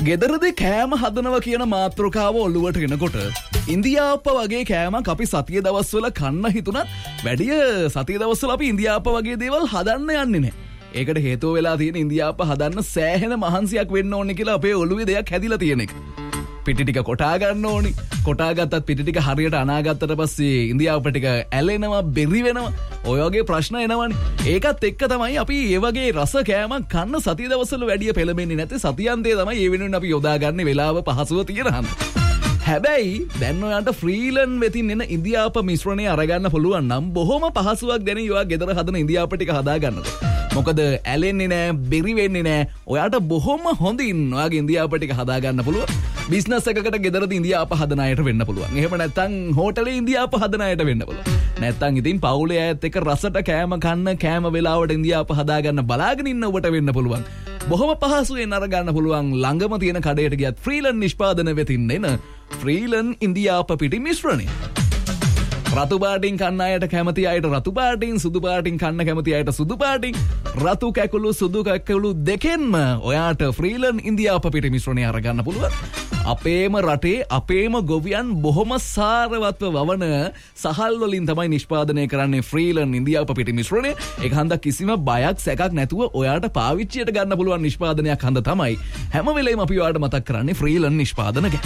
ගෙදරදී කෑම හදනවා කියන මාතෘකාව ඔළුවට එනකොට ඉන්දියාප්ප වගේ කෑමක් අපි සතිය දවස්වල කන්න හිතුණත් වැඩිය සතිය දවස්වල අපි ඉන්දියාප්ප වගේ දේවල් හදන්න යන්නේ නැහැ. ඒකට හේතුව වෙලා තියෙන ඉන්දියාප්ප හදන්න සෑහෙන මහන්සියක් වෙන්න ඕනේ කියලා අපේ ඔළුවේ දෙයක් හැදිලා තියෙන එක. පිටි ටික කොටා ගන්න ඕනි. කොටා ගත්තත් පිටි ටික හරියට අනාගත්තට පස්සේ ඉන්දියාප්ප ටික ඇලෙනවා, බෙරි වෙනවා. ඔය වගේ ප්‍රශ්න එනවනේ. ඒකත් එක්ක තමයි අපි මේ වගේ රස කෑමක් කන්න සතිය දවස්වල වැඩිය පෙළඹෙන්නේ නැති. සතියන්තේ තමයි ඒ වෙනුවෙන් අපි යොදාගන්නේ වෙලාව පහසුව තියෙනහම. හැබැයි දැන් ඔයාලට ෆ්‍රීලන් වෙතින් එන ඉන්දියාප්ප මිශ්‍රණය අරගන්න පුළුවන් නම් බොහොම පහසුවක් දැන ඔයා ගෙදර හදන ඉන්දියාප්ප ටික හදාගන්නකොට. මොකද ඇලෙන්නේ නැහැ, බෙරි වෙන්නේ නැහැ. ඔයාට බොහොම හොඳින් ඔයාගේ ඉන්දියාප්ප ටික හදාගන්න පුළුවන්. බිස්නස් එකකට ගෙදරදී ඉන්දියාප්ප හදන අයට වෙන්න පුළුවන්. එහෙම නැත්නම් හෝටලේ ඉන්දියාප්ප හදන අයට වෙන්න පුළුවන්. නැත්නම් ඉතින් පවුලේ අයත් එක්ක රසට කෑම කන්න කෑම වෙලාවට ඉන්දියාප්ප හදාගන්න බලාගෙන ඉන්න ඔබට වෙන්න පුළුවන්. බොහොම පහසුවෙන් අරගන්න පුළුවන් ළඟම තියෙන කඩේට ගියත් ෆ්‍රීලන් නිෂ්පාදන වෙතින් එන ෆ්‍රීලන් ඉන්දියාප්ප පිටි මිශ්‍රණය. රතු පාටින් කන්න අයට කැමති අයට රතු පාටින්, සුදු පාටින් කන්න කැමති අයට සුදු පාටින්, රතු කැකුළු සුදු කැකුළු දෙකෙන්ම ඔයාට ෆ්‍රීලන් ඉන්දියාප්ප පිටි මිශ්‍රණය අරගන්න පුළුවන්. අපේම රටේ අපේම ගොවියන් බොහොම සාරවත්ව වවන සහල් වලින් තමයි නිෂ්පාදනය කරන්නේ ෆ්‍රීලන් ඉන්දියාප්ප පිටි මිශ්‍රණය. ඒක හන්ද කිසිම බයක් සැකක් නැතුව ඔයාට පාවිච්චියට ගන්න පුළුවන් නිෂ්පාදනයක් හන්ද තමයි හැම වෙලේම අපි ඔයාලට මතක් කරන්නේ ෆ්‍රීලන් නිෂ්පාදන ගැන.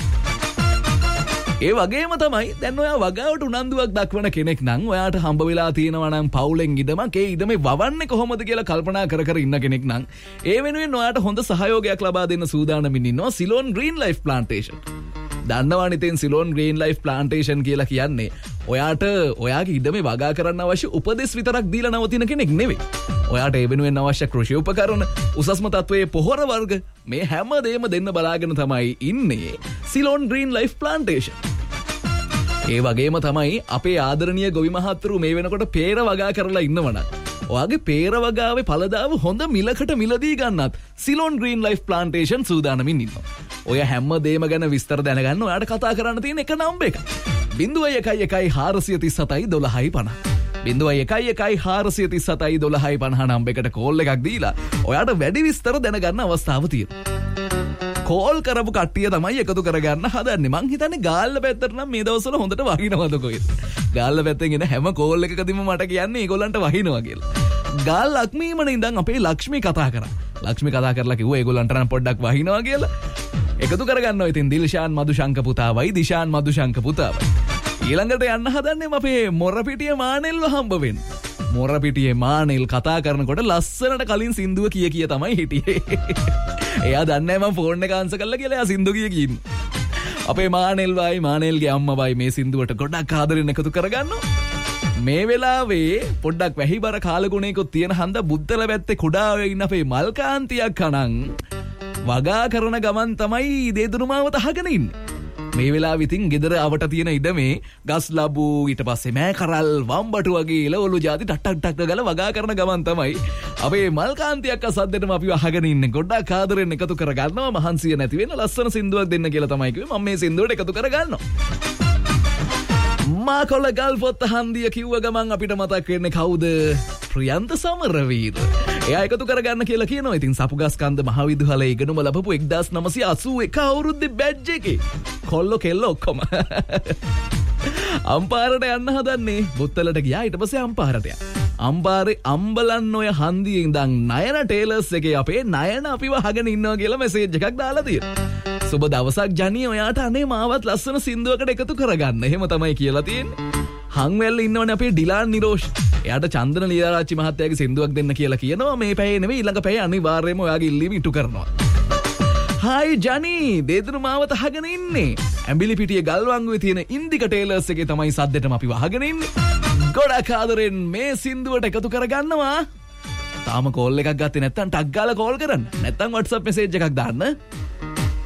ඒ වගේම තමයි දැන් ඔයා වගාවට උනන්දුවක් දක්වන කෙනෙක් නම් ඔයාට හම්බ වෙලා තියෙනවා නම් පවුලෙන් ඉඩමක් ඒ ඉඩමේ වවන්නේ කොහොමද කියලා කල්පනා කර කර ඉන්න කෙනෙක් නම් ඒ වෙනුවෙන් ඔයාට හොඳ සහයෝගයක් ලබා දෙන්න සූදානමින් ඉන්නවා සිලෝන් ග්‍රීන් ලයිෆ් ප්ලාන්ටේෂන්. දන්නවනේ ඉතින් සිලෝන් ග්‍රීන් ලයිෆ් ප්ලාන්ටේෂන් කියලා කියන්නේ ඔයාට ඔයාගේ ඉඩමේ වගා කරන්න අවශ්‍ය උපදෙස් විතරක් දීලා නවතින කෙනෙක් නෙවෙයි. ඔයාට ඒ වෙනුවෙන් අවශ්‍ය කෘෂි උපකරණ, උසස්ම තත්වයේ පොහොර වර්ග මේ හැම දෙයක්ම දෙන්න බලාගෙන තමයි ඉන්නේ සිලෝන් ග්‍රීන් ලයිෆ් ප්ලාන්ටේෂන්. ඒ වගේම තමයි අපේ ආදරණීය ගොවි මහත්තුරු මේ වෙනකොට peer වගා කරලා ඉන්නවනම් ඔයාගේ peer වගාවේ පළදාව හොඳ මිලකට මිලදී ගන්නත් සිලෝන් ග්‍රීන් ලයිෆ් ප්ලාන්ටේෂන් සූදානමින් ඉන්නවා. ඔය හැම දෙයක්ම ගැන විස්තර දැනගන්න ඔයාට කතා කරන්න තියෙන එක නම්බර එක 011437 1250. 011437 1250 නම්බර එකට කෝල් එකක් දීලා ඔයාට වැඩි විස්තර දැනගන්න අවස්ථාව තියෙනවා. කෝල් කරපු කට්ටිය තමයි එකතු කරගන්න හදන්නේ. මං හිතන්නේ ගාල්ල පැත්තට නම් මේ දවස්වල හොඳට වහිනවද කොහෙද? ගාල්ල පැත්තෙන් එන හැම කෝල් එකකදීම මට කියන්නේ ඒගොල්ලන්ට වහිනවා කියලා. ගාල් ලක්ෂ්මීමන ඉඳන් අපේ ලක්ෂ්මී කතා කරා. ලක්ෂ්මී කතා කරලා කිව්වා ඒගොල්ලන්ට නම් පොඩ්ඩක් වහිනවා කියලා. එකතු කරගන්නවා ඉතින් දිල්ෂාන් මදුශංක පුතාවයි, දිශාන් මදුශංක පුතාවයි. ඊළඟට යන්න හදන්නේ අපේ මොරපිටිය මානෙල්ව හම්බ වෙන්න. මොරපිටියේ මානෙල් කතා කරනකොට ලස්සනට කලින් සින්දුව කිය තමයි හිටියේ. එයා දන්නේ මම ෆෝන් එක ආන්සර් කළා කියලා එයා සින්දු කියින්. අපේ මානෙල්වයි මානෙල්ගේ අම්මවයි මේ සින්දුවට ගොඩක් ආදරෙන් එකතු කරගන්නවා. මේ වෙලාවේ පොඩ්ඩක් වැහිබර කාලගුණයකුත් තියෙන හන්ද බුද්දල පැත්තේ කුඩාවේ ඉන්න අපේ මල්කාන්තියක් කනං වගා කරන ගමන් තමයි දේදුරු මාවත අහගෙන ඉන්නේ. මේ වෙලාවෙ ඉතින් ගෙදර අවට තියෙන ඉඩමේ ගස් ලැබු ඊට පස්සේ මෑ කරල් වම්බටු වගේ එළවලු ಜಾති ටක් ගාලා වගා කරන ගමන් තමයි අපේ මල්කාන්තියක් අසද්දෙටම අපි අහගෙන ඉන්නේ. ගොඩක් ආදරෙන් එකතු කරගන්නවා මහන්සිය නැති වෙන ලස්සන සින්දුවක් දෙන්න කියලා තමයි කිව්වේ. මම මේ සින්දුවට එකතු කරගන්නවා. මාකොළ ගල් පොත්ත හන්දිය කිව්ව ගමන් අපිට මතක් වෙන්නේ කවුද? ප්‍රියන්ත සමරවීර. එයා එකතු කරගන්න කියලා කියනවා. ඉතින් සපුගස්කන්ද මහවිදුහලේ ඉගෙනුම ලැබපු 1981 අවුරුද්දේ බැජ් එකේ කොල්ලෝ කෙල්ලෝ ඔක්කොම අම්පාරට යන්න හදන්නේ. බුත්තලට ගියා ඊට පස්සේ අම්පාරට යනවා. අම්පාරේ අම්බලන් ඔය හන්දියේ ඉඳන් නයන ටේලර්ස් එකේ අපේ නයන අපිව අහගෙන ඉන්නවා කියලා මෙසේජ් එකක් දාලා තියෙනවා. සුබ දවසක් ජනී ඔයාට අනේ මාවත් ලස්සන සින්දුවකට එකතු කරගන්න. එහෙම තමයි කියලා තියෙන්නේ. හංවැල්ල ඉන්නවනේ අපේ ඩිලාන් නිරෝෂ්. එයාට චන්දන ලියාරච්චි මහත්තයාගේ සින්දුවක් දෙන්න කියලා කියනවා. මේ පැයේ නෙවෙයි ඊළඟ පැයේ අනිවාර්යයෙන්ම ඔයාගේ ඉල්ලීම ඉටු කරනවා. හායි ජනී, දේදුරු මාවත අහගෙන ඉන්නේ. ඇඹිලි පිටියේ ගල්වංගුවේ තියෙන ඉන්දික ටේලර්ස් එකේ තමයි සද්දෙටම අපි වහගෙන ඉන්නේ. ගොඩක් ආදරෙන් මේ සින්දුවට එකතු කරගන්නවා. තාම කෝල් එකක් ගත්තේ නැත්නම් ටක් ගාලා කෝල් කරන්න. නැත්නම් WhatsApp මෙසේජ් එකක් දාන්න.